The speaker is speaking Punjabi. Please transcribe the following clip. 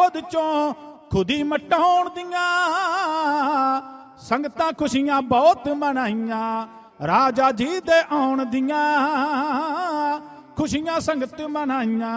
ਖੁਦ ਚੋਂ ਖੁਦੀ ਮਟਾਉਣ ਦੀਆਂ। ਸੰਗਤਾਂ ਖੁਸ਼ੀਆਂ ਬਹੁਤ ਮਨਾਈਆਂ ਰਾਜਾ ਜੀ ਦੇ ਆਉਣ ਦੀਆਂ, ਖੁਸ਼ੀਆਂ ਸੰਗਤ ਮਨਾਈਆਂ।